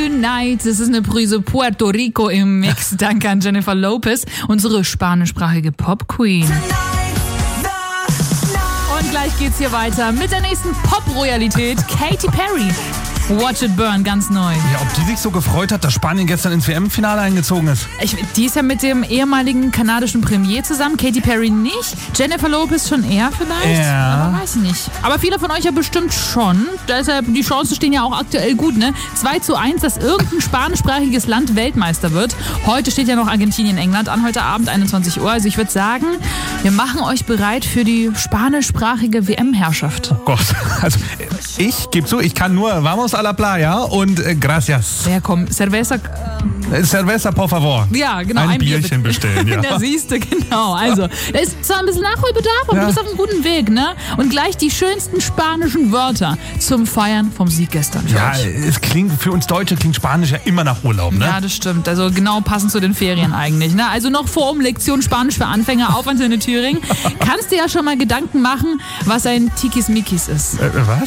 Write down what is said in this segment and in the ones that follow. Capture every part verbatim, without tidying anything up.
Night, das ist eine Prise Puerto Rico im Mix. Danke an Jennifer Lopez, unsere spanischsprachige Pop-Queen. Und gleich geht's hier weiter mit der nächsten Pop-Royalität, Katy Perry. Watch It Burn, ganz neu. Ja, ob die sich so gefreut hat, dass Spanien gestern ins W M-Finale eingezogen ist. Ich, die ist ja mit dem ehemaligen kanadischen Premier zusammen, Katy Perry nicht. Jennifer Lopez schon eher vielleicht? Ja. Aber weiß ich nicht. Aber viele von euch ja bestimmt schon. Deshalb, die Chancen stehen ja auch aktuell gut, ne? zwei zu eins, dass irgendein spanischsprachiges Land Weltmeister wird. Heute steht ja noch Argentinien, England an, heute Abend einundzwanzig Uhr. Also ich würde sagen, wir machen euch bereit für die spanischsprachige W M-Herrschaft. Oh Gott, also ich gebe zu, ich kann nur Vamos a la playa und äh, gracias. Ja, komm, Cerveza. Äh, Cerveza, por favor. Ja, genau. Ein, ein Bierchen Bier bestellen, ja. Da siehst du, genau. Also, da ist zwar ein bisschen Nachholbedarf, aber Ja. du bist auf einem guten Weg, ne? Und gleich die schönsten spanischen Wörter zum Feiern vom Sieg gestern. für Ja, euch. es klingt, für uns Deutsche klingt Spanisch ja immer nach Urlaub, ne? Ja, das stimmt. Also genau passend zu den Ferien eigentlich. Ne? Also noch vor um Lektion Spanisch für Anfänger auf Antenne Thüringen. Kannst dir ja schon mal Gedanken machen, was ein Tikis-Mikis ist. Äh, was?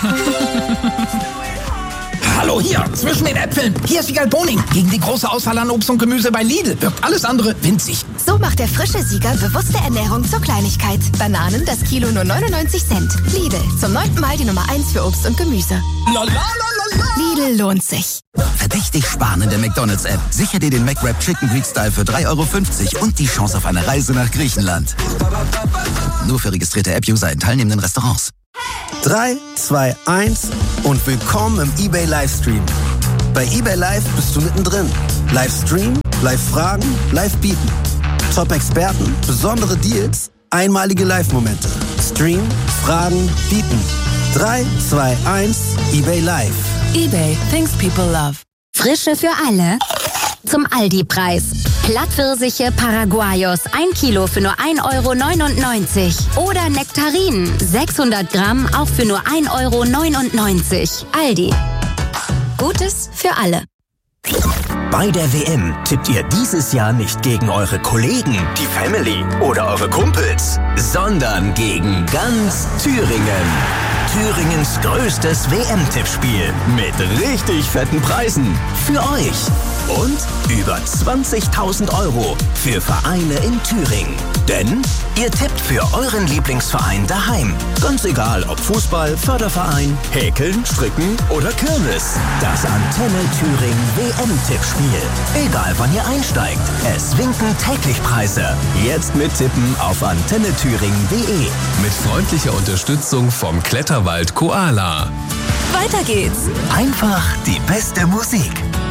Hallo hier, zwischen den Äpfeln. Hier ist Vigal Boning. Gegen die große Auswahl an Obst und Gemüse bei Lidl wirkt alles andere winzig. So macht der frische Sieger bewusste Ernährung zur Kleinigkeit. Bananen das Kilo nur neunundneunzig Cent. Lidl, zum neunten Mal die Nummer eins für Obst und Gemüse. La, la, la, la, la. Lidl lohnt sich. Verdächtig spannende McDonald's-App. Sicher dir den McWrap Chicken Greek Style für drei Euro fünfzig und die Chance auf eine Reise nach Griechenland. Nur für registrierte App-User in teilnehmenden Restaurants. drei, zwei, eins und willkommen im eBay Livestream. Bei eBay Live bist du mittendrin. Livestream, Live-Fragen, Live-Bieten. Top-Experten, besondere Deals, einmalige Live-Momente. Stream, Fragen, Bieten. drei, zwei, eins, eBay Live. eBay, things people love. Frische für alle zum Aldi-Preis. Plattpfirsiche Paraguayos, ein Kilo für nur ein Euro neunundneunzig. Oder Nektarinen, sechshundert Gramm, auch für nur ein Euro neunundneunzig. Aldi. Gutes für alle. Bei der W M tippt ihr dieses Jahr nicht gegen eure Kollegen, die Family oder eure Kumpels, sondern gegen ganz Thüringen. Thüringens größtes W M-Tippspiel mit richtig fetten Preisen für euch. Und über zwanzigtausend Euro für Vereine in Thüringen. Denn ihr tippt für euren Lieblingsverein daheim. Ganz egal ob Fußball, Förderverein, Häkeln, Stricken oder Kirmes. Das Antenne Thüringen W M-Tippspiel. Egal wann ihr einsteigt, es winken täglich Preise. Jetzt mit Tippen auf antenne thüringen punkt de. Mit freundlicher Unterstützung vom Kletterwald Koala. Weiter geht's. Einfach die beste Musik.